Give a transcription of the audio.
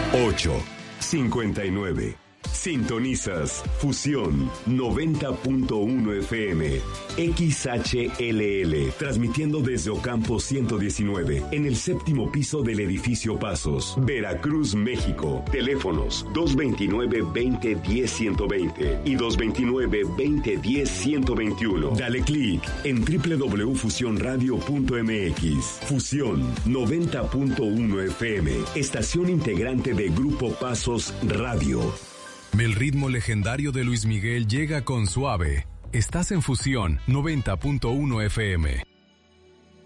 8:59. Sintonizas Fusión 90.1 FM XHLL, transmitiendo desde Ocampo 119 en el séptimo piso del edificio Pasos, Veracruz, México. Teléfonos 229-2010-120 y 229-2010-121. Dale clic en www.fusionradio.mx. Fusión 90.1 FM, estación integrante de Grupo Pasos Radio. El ritmo legendario de Luis Miguel llega con Suave. Estás en Fusión 90.1 FM.